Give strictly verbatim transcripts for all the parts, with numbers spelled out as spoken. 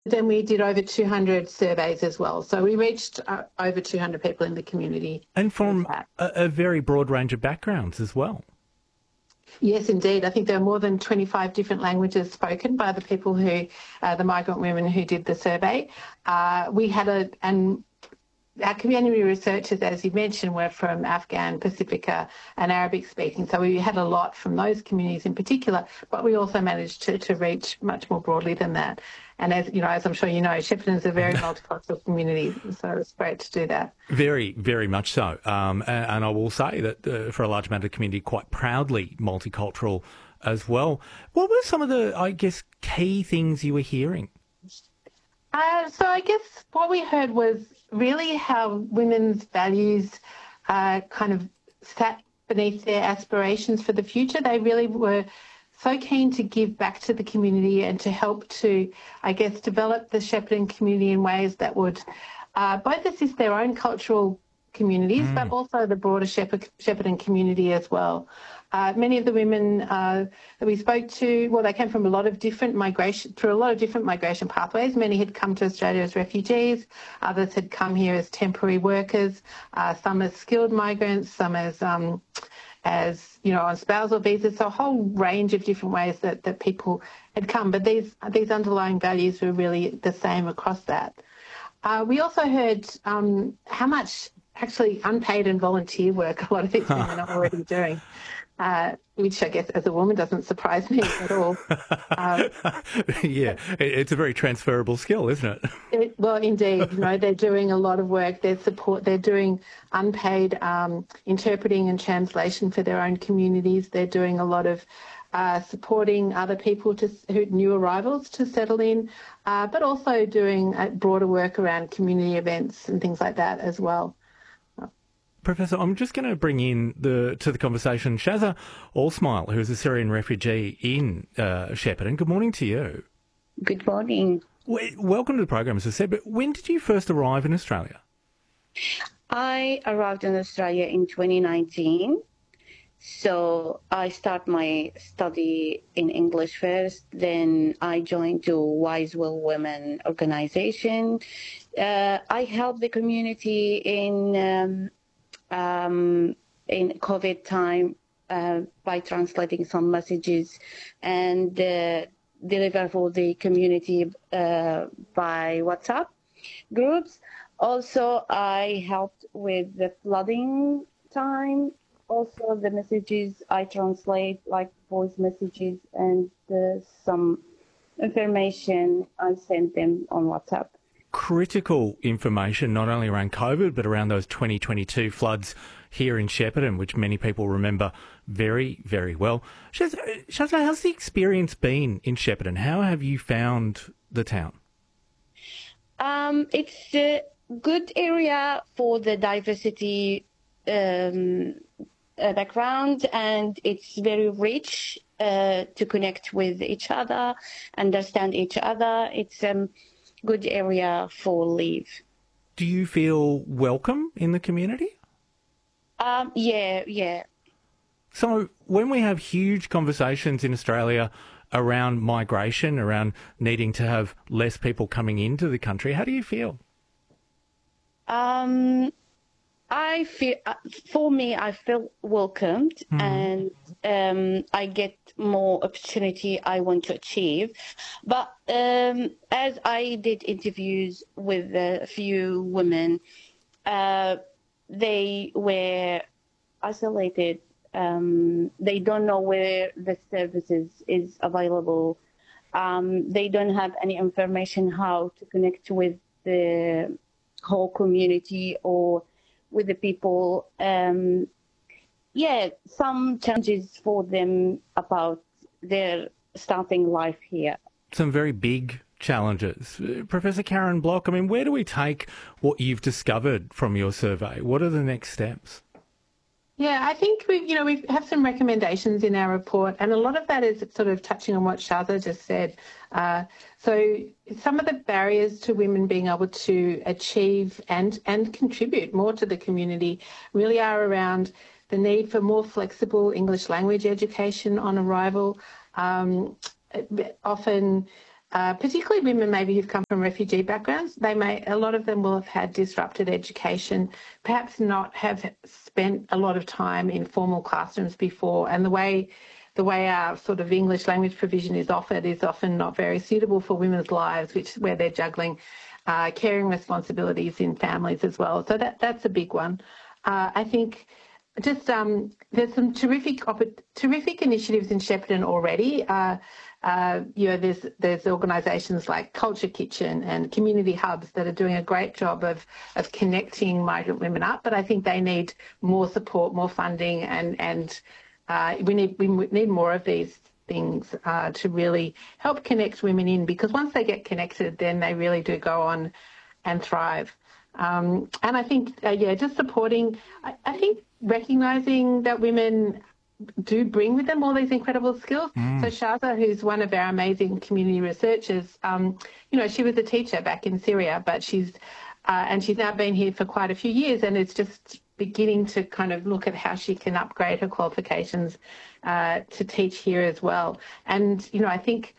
Then we did over two hundred surveys as well. So we reached uh, over two hundred people in the community. And from a, a very broad range of backgrounds as well. Yes, indeed. I think there are more than twenty-five different languages spoken by the people who, uh, the migrant women who did the survey. Uh, we had a, and our community researchers, as you mentioned, were from Afghan, Pacifica and Arabic speaking. So we had a lot from those communities in particular, but we also managed to, to reach much more broadly than that. And as you know, as I'm sure you know, Shepparton is a very multicultural community, so it's great to do that. Very, very much so. Um, and, and I will say that uh, for a large amount of the community, quite proudly multicultural as well. What were some of the, I guess, key things you were hearing? Uh, so I guess what we heard was really how women's values uh, kind of sat beneath their aspirations for the future. They really were so keen to give back to the community and to help to, I guess, develop the Shepparton community in ways that would uh, both assist their own cultural communities, mm. but also the broader Shepherd, Shepparton community as well. Uh, many of the women uh, that we spoke to, well, they came from a lot of different migration, through a lot of different migration pathways. Many had come to Australia as refugees, others had come here as temporary workers, uh, some as skilled migrants, some as, um, as you know, on spousal visas, so a whole range of different ways that, that people had come. But these, these underlying values were really the same across that. Uh, we also heard um, how much actually unpaid and volunteer work a lot of these women are already doing. Uh, which I guess as a woman doesn't surprise me at all. Um, yeah, it's a very transferable skill, isn't it? it? Well, indeed, you know, they're doing a lot of work. They're support. They're doing unpaid um, interpreting and translation for their own communities. They're doing a lot of uh, supporting other people to who, new arrivals to settle in, uh, but also doing uh, broader work around community events and things like that as well. Professor, I'm just going to bring in the to the conversation Shazza Allsmile, who is a Syrian refugee in uh, Shepparton. Good morning to you. Good morning. Welcome to the program, as I said, but when did you first arrive in Australia? I arrived in Australia in twenty nineteen. So I start my study in English first, then I joined the Wisewell Women organization. Uh, I help the community in... Um, Um, in COVID time uh, by translating some messages and uh, deliver for the community uh, by WhatsApp groups. Also, I helped with the flooding time. Also, the messages I translate, like voice messages and uh, some information, I send them on WhatsApp. Critical information, not only around COVID, but around those twenty twenty-two floods here in Shepparton, which many people remember very, very well. Shazza, how's the experience been in Shepparton? How have you found the town? Um, it's a good area for the diversity um, uh, background, and it's very rich uh, to connect with each other, understand each other. It's um good area for live. Do you feel welcome in the community? Um, yeah, yeah. So when we have huge conversations in Australia around migration, around needing to have less people coming into the country, how do you feel? Um, I feel, for me, I feel welcomed, mm. and um, I get more opportunity I want to achieve. But um, as I did interviews with a few women, uh, they were isolated. Um, they don't know where the services is available. Um, they don't have any information how to connect with the whole community or with the people. Um, yeah, some challenges for them about their starting life here. Some very big challenges. Uh, Professor Karen Block, I mean, where do we take what you've discovered from your survey? What are the next steps? Yeah, I think we, you know, we have some recommendations in our report, and a lot of that is sort of touching on what Shazza just said. Uh, so some of the barriers to women being able to achieve and, and contribute more to the community really are around the need for more flexible English language education on arrival. Um, often uh, particularly women maybe who've come from refugee backgrounds, they may, a lot of them will have had disrupted education, perhaps not have spent a lot of time in formal classrooms before, and the way the way our sort of English language provision is offered is often not very suitable for women's lives, which where they're juggling uh, caring responsibilities in families as well. So that that's a big one. Uh, I think just um, there's some terrific terrific initiatives in Shepparton already. Uh, uh, you know, there's there's organisations like Culture Kitchen and community hubs that are doing a great job of of connecting migrant women up. But I think they need more support, more funding, and and uh, we need we need more of these things uh, to really help connect women in, because once they get connected, then they really do go on and thrive. Um, and I think, uh, yeah, just supporting, I, I think recognising that women do bring with them all these incredible skills. Mm. So Shaza, who's one of our amazing community researchers, um, you know, she was a teacher back in Syria, but she's, uh, and she's now been here for quite a few years, and it's just beginning to kind of look at how she can upgrade her qualifications uh, to teach here as well. And, you know, I think,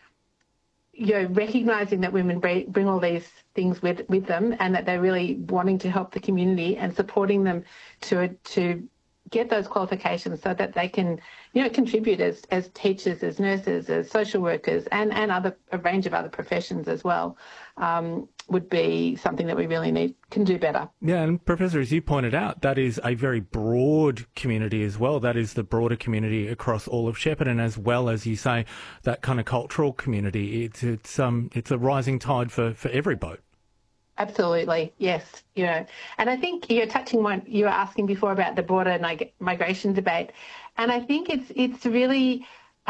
you know, recognising that women bring, bring all these things with, with them, and that they're really wanting to help the community and supporting them to to get those qualifications so that they can, you know, contribute as, as teachers, as nurses, as social workers, and, and other a range of other professions as well, um, would be something that we really need, can do better. Yeah, and Professor, as you pointed out, that is a very broad community as well. That is the broader community across all of Shepparton, as well as, you say, that kind of cultural community. It's it's um it's a rising tide for, for every boat. Absolutely, yes. You know, and I think you're touching on, you were asking before about the broader migration debate, and I think it's it's really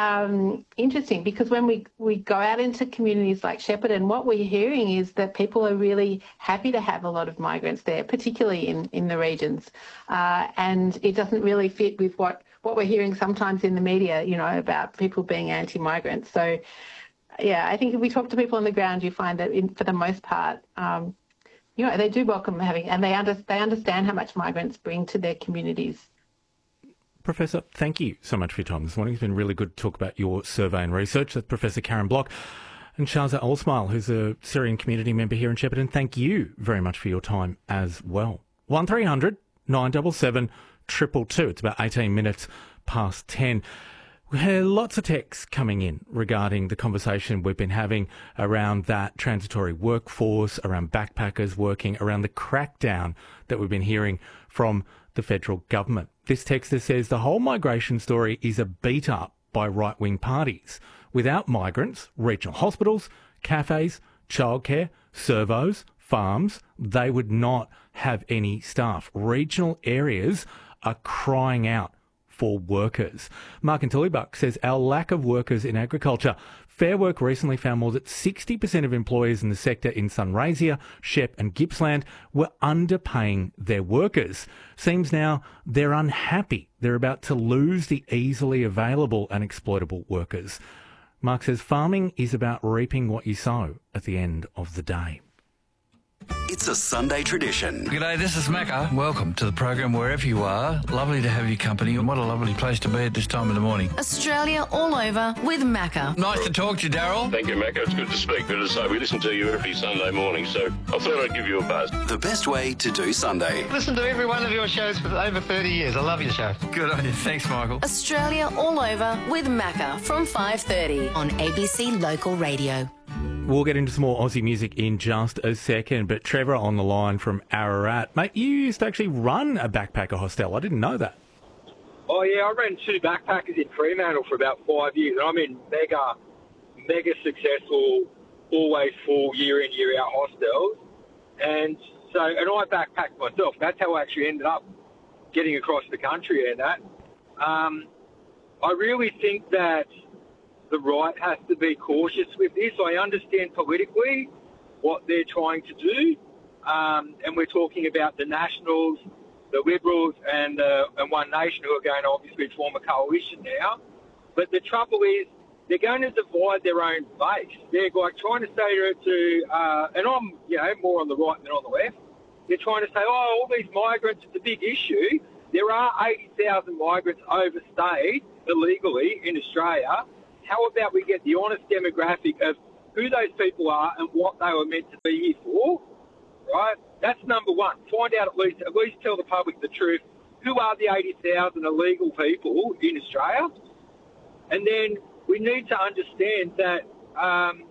um, interesting, because when we, we go out into communities like Shepparton, what we're hearing is that people are really happy to have a lot of migrants there, particularly in, in the regions, uh, and it doesn't really fit with what, what we're hearing sometimes in the media, you know, about people being anti-migrant. So, yeah, I think if we talk to people on the ground, you find that in, for the most part, um, you know, they do welcome having, and they, under, they understand how much migrants bring to their communities. Professor, thank you so much for your time this morning. It's been really good to talk about your survey and research. That's Professor Karen Block and Shaza Al-Smail, who's a Syrian community member here in Shepparton. Thank you very much for your time as well. one three hundred nine seven seven two two two. It's about eighteen minutes past ten. We had lots of texts coming in regarding the conversation we've been having around that transitory workforce, around backpackers working, around the crackdown that we've been hearing from the federal government. This texter says the whole migration story is a beat up by right-wing parties. Without migrants, regional hospitals, cafes, childcare, servos, farms, they would not have any staff. Regional areas are crying out for workers. Mark and Tullybuck says our lack of workers in agriculture. Fair Work recently found more than sixty percent of employers in the sector in Sunraysia, Shep and Gippsland were underpaying their workers. Seems now they're unhappy. They're about to lose the easily available and exploitable workers. Mark says farming is about reaping what you sow at the end of the day. It's a Sunday tradition. G'day, this is Macca. Welcome to the program wherever you are. Lovely to have your company, and what a lovely place to be at this time of the morning. Australia all over with Macca. Nice to talk to you, Daryl. Thank you, Macca. It's good to speak. But as I say, we listen to you every Sunday morning, so I thought I'd give you a buzz. The best way to do Sunday. Listen to every one of your shows for over thirty years. I love your show. Good on you. Thanks, Michael. Australia all over with Macca from five thirty on A B C Local Radio. We'll get into some more Aussie music in just a second, but Trevor on the line from Ararat. Mate, you used to actually run a backpacker hostel. I didn't know that. Oh, yeah, I ran two backpackers in Fremantle for about five years. And I'm in mega, mega successful, always full year in, year out hostels. And so, and I backpacked myself. That's how I actually ended up getting across the country and that. Um, I really think that the right has to be cautious with this. I understand politically what they're trying to do, um, and we're talking about the Nationals, the Liberals, and uh, and One Nation, who are going to obviously form a coalition now. But the trouble is, they're going to divide their own base. They're like trying to say to, to uh, and I'm you know more on the right than on the left. They're trying to say, oh, all these migrants, it's a big issue. There are eighty thousand migrants overstayed illegally in Australia. How about we get the honest demographic of who those people are and what they were meant to be here for, right? That's number one. Find out at least, at least tell the public the truth. Who are the eighty thousand illegal people in Australia? And then we need to understand that um,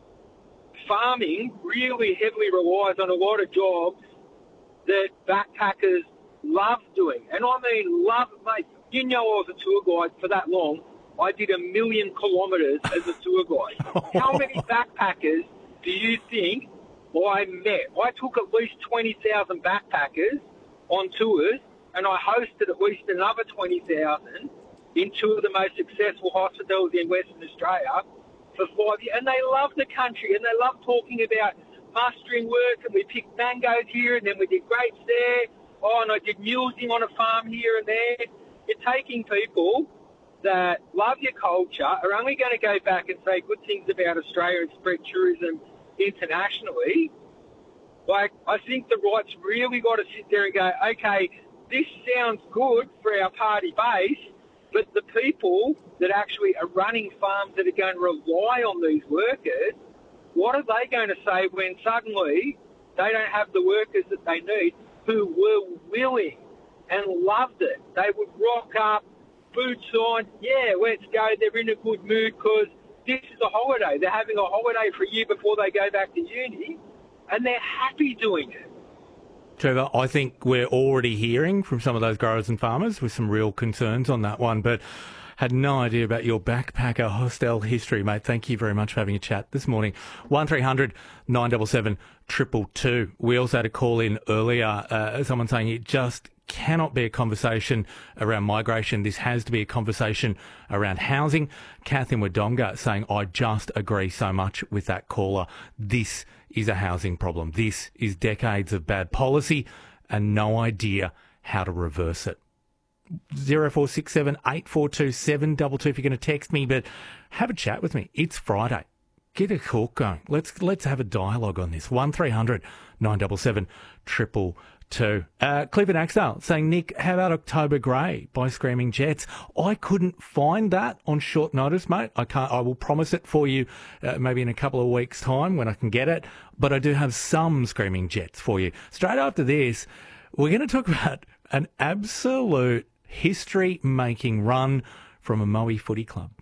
farming really heavily relies on a lot of jobs that backpackers love doing. And I mean love, mate. You know I was a tour guide for that long. I did a million kilometres as a tour guide. How many backpackers do you think I met? I took at least twenty thousand backpackers on tours, and I hosted at least another twenty thousand in two of the most successful hospitals in Western Australia for five years. And they love the country, and they love talking about mustering work, and we picked mangoes here, and then we did grapes there. Oh, and I did mulesing on a farm here and there. You're taking people that love your culture, are only going to go back and say good things about Australia and spread tourism internationally. Like, I think the right's really got to sit there and go, okay, this sounds good for our party base, but the people that actually are running farms that are going to rely on these workers, what are they going to say when suddenly they don't have the workers that they need who were willing and loved it? They would rock up, food sign, yeah, let's go, they're in a good mood because this is a holiday. They're having a holiday for a year before they go back to uni, and they're happy doing it. Trevor, I think we're already hearing from some of those growers and farmers with some real concerns on that one, but had no idea about your backpacker hostel history, mate. Thank you very much for having a chat this morning. one three hundred nine seven seven two two two. We also had a call in earlier, uh, someone saying it just cannot be a conversation around migration. This has to be a conversation around housing. Kath in Wodonga saying, I just agree so much with that caller. This is a housing problem. This is decades of bad policy and no idea how to reverse it. zero four six seven eight four two seven two two if you're going to text me, but have a chat with me. It's Friday. Get a talk going. Let's let's have a dialogue on this. one three hundred nine seven seven two two two. Uh, Clifford Axdale saying, Nick, how about October Grey by Screaming Jets? I couldn't find that on short notice, mate. I can't. I will promise it for you uh, maybe in a couple of weeks' time when I can get it. But I do have some Screaming Jets for you. Straight after this, we're going to talk about an absolute history-making run from a Moe footy club.